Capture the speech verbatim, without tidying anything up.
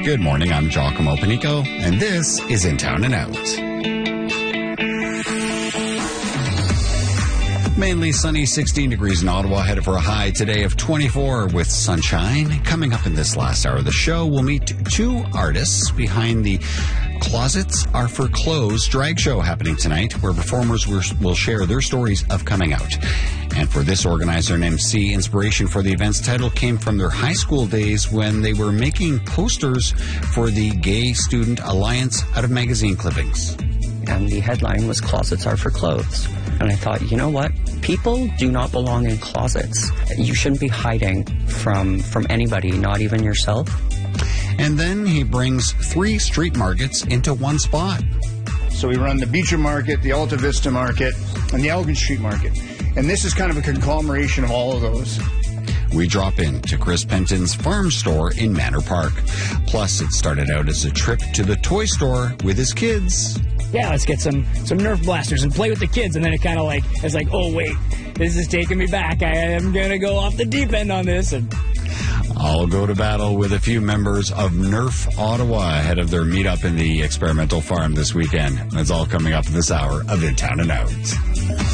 Good morning, I'm Giacomo Panico, and this is In Town and Out. Mainly sunny, sixteen degrees in Ottawa, headed for a high today of twenty-four with sunshine. Coming up in this last hour of the show, we'll meet two artists behind the Closets Are for Clothes drag show happening tonight, where performers will share their stories of coming out. And for this organizer and M C, inspiration for the event's title came from their high school days when they were making posters for the Gay Student Alliance out of magazine clippings. And the headline was Closets Are for Clothes. And I thought, you know what? People do not belong in closets. You shouldn't be hiding from, from anybody, not even yourself. And then he brings three street markets into one spot. So we run the Beecher Market, the Alta Vista Market, and the Elgin Street Market. And this is kind of a conglomeration of all of those. We drop in to Chris Penton's farm store in Manor Park. Plus, it started out as a trip to the toy store with his kids. Yeah, let's get some, some Nerf blasters and play with the kids. And then it kind of like, it's like, oh, wait, this is taking me back. I am going to go off the deep end on this. And I'll go to battle with a few members of Nerf Ottawa ahead of their meetup in the experimental farm this weekend. That's all coming up in this hour of In Town and Out.